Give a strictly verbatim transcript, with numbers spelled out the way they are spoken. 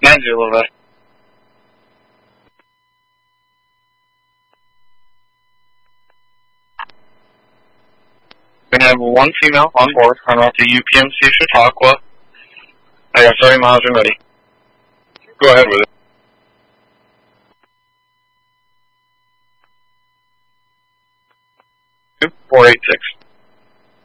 nine zero, right? We have one female on board on route to U P M C Chautauqua. I got thirty miles and ready. Go ahead with it. Two four eight six.